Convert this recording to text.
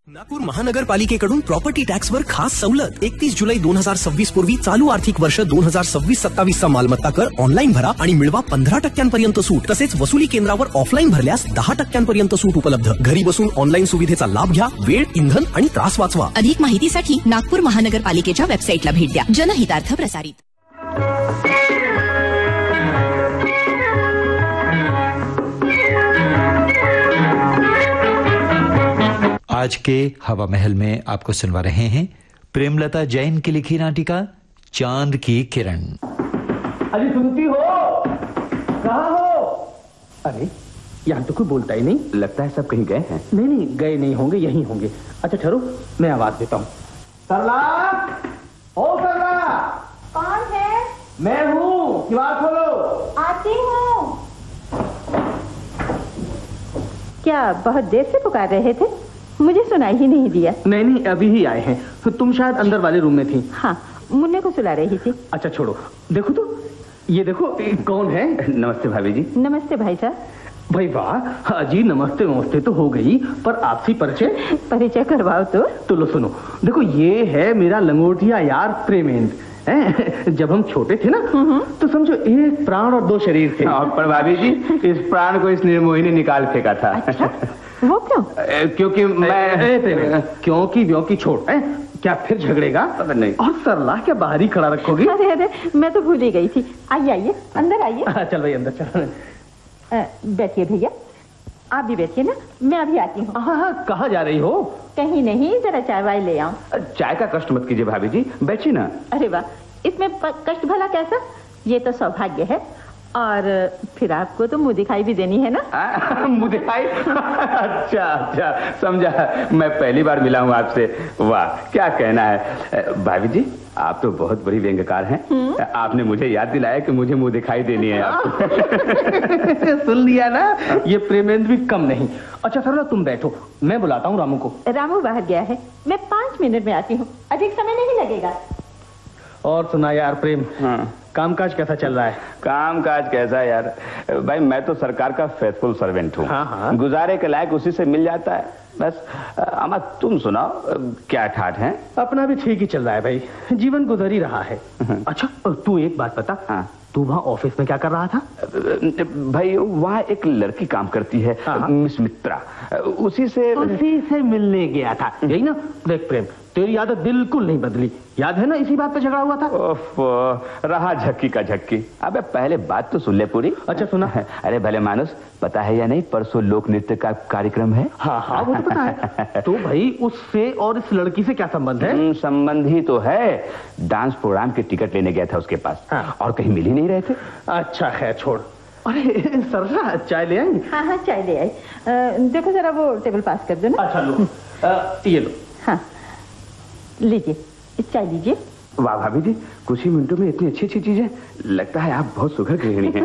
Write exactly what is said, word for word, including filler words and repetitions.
Nagpur महानगरपालिकेकडून property टॅक्सवर खास सवलत एकतीस जुलै दोन हजार सव्वीस पूर्वी चालू आर्थिक वर्ष दोन हजार सव्वीस सत्तावीस चा मालमत्ता कर ऑनलाईन भरा आणि मिळवा पंधरा टक्क्यांपर्यंत सूट. तसेच वसुली केंद्रावर ऑफलाईन भरल्यास दहा टक्क्यांपर्यंत सूट उपलब्ध. घरी बसून ऑनलाईन सुविधेचा लाभ घ्या. वेळ, इंधन आणि त्रास वाचवा. अधिक माहितीसाठी नागपूर महानगरपालिकेच्या वेबसाईटला भेट द्या. जनहितार्थ प्रसारित. आज के हवा महल में आपको सुनवा रहे हैं प्रेमलता जैन की लिखी नाटिका चांद की किरण. अरे सुनती हो? कहाँ हो? अरे यहाँ तो कोई बोलता ही नहीं. लगता है सब कहीं गए हैं. नहीं नहीं गए नहीं होंगे, यहीं होंगे. अच्छा ठहरो, मैं आवाज देता हूँ. सरला, ओ सरला. कौन है? मैं हूँ. किवाड़ खोलो. आती हूँ. क्या बहुत देर से पुकार रहे थे? मुझे सुनाई ही नहीं दिया. नहीं नहीं अभी ही आए हैं. तो तुम शायद अंदर वाले रूम में थी. हाँ, मुन्ने को सुला रही थी. अच्छा छोड़ो, देखो तो ये देखो कौन है. नमस्ते भाभी जी. नमस्ते भाई साहब. भाई वाह, अजी नमस्ते नमस्ते तो हो गई, पर आपसी परिचय परिचय करवाओ तो. तो लो सुनो, देखो ये है मेरा लंगोटिया यार प्रेमेंद्र. जब हम छोटे थे ना तो समझो एक प्राण और दो शरीर थे. और पर भाभी जी इस प्राण को इस निर्मोही ने निकाल फेंका था. अच्छा, वो क्यों? क्योंकि मैं क्योंकि व्योंकि छोड़ है क्या फिर झगड़ेगा? नहीं. और सरला क्या बाहर ही खड़ा रखोगी? अरे अरे मैं तो भूल ही गई थी. आइए आइए अंदर आइए. चल भाई अंदर चल. बैठिए भैया, आप भी बैठिए ना, मैं अभी आती हूँ. हाँ हाँ कहाँ जा रही हो? कहीं नहीं, जरा चाय वाय ले आऊं. चाय का कष्ट मत कीजिए भाभी जी, बैठिए ना. अरे वाह, इसमें कष्ट भला कैसा? ये तो सौभाग्य है. और फिर आपको तो मुंह दिखाई भी देनी है ना. मुंह दिखाई? अच्छा अच्छा समझा. मैं पहली बार मिला हूँ आपसे. वाह क्या कहना है भाभी जी, आप तो बहुत बड़ी व्यंग्यकार हैं. आपने मुझे याद दिलाया कि मुझे मुंह दिखाई देनी है आपको. सुन लिया ना, ये प्रेमेंद्र भी कम नहीं. अच्छा सरला तुम बैठो, मैं बुलाता हूँ रामू को. रामू बाहर गया है, मैं पाँच मिनट में आती हूँ. अधिक समय नहीं लगेगा. और सुना यार प्रेम, हाँ. कामकाज कैसा चल रहा है? कामकाज कैसा यार भाई, मैं तो सरकार का फेथफुल सर्वेंट हूँ. हाँ, हाँ. गुजारे के लायक उसी से मिल जाता है बस. अमा तुम सुनाओ, क्या ठाठ है? अपना भी ठीक ही चल रहा है भाई, जीवन गुजर ही रहा है. अच्छा तू एक बात बता. हाँ. तू वहाँ ऑफिस में क्या कर रहा था? भाई वहाँ एक लड़की काम करती है. हाँ. मिस मित्रा, उसी से उसी से मिलने गया था. यही ना? देख प्रेम, तेरी आदत बिल्कुल नहीं बदली. याद है ना इसी बात पे झगड़ा हुआ था? ओफ, रहा झक्की का झक्की. अबे पहले बात तो सुन ले पूरी. अच्छा सुना. अरे भले मानुस, पता है या नहीं परसों लोक नृत्य का कार्यक्रम है? हाँ हाँ वो तो पता है. तो भाई उससे और इस लड़की से क्या संबंध है? संबंध ही तो है. डांस प्रोग्राम के टिकट लेने गया था उसके पास. हाँ. और कहीं मिल ही नहीं रहे थे. अच्छा है छोड़. अरे सरला चाय ले आई? हाँ हाँ चाय ले आई. देखो जरा वो टेबल पास कर दो ना. अच्छा लो. आ, ये लो. हाँ लीजिए, चाय लीजिए. वाह भाभी जी, कुछ ही मिनटों में इतनी अच्छी अच्छी चीजें. लगता है आप बहुत सुघड़ गृहिणी हैं.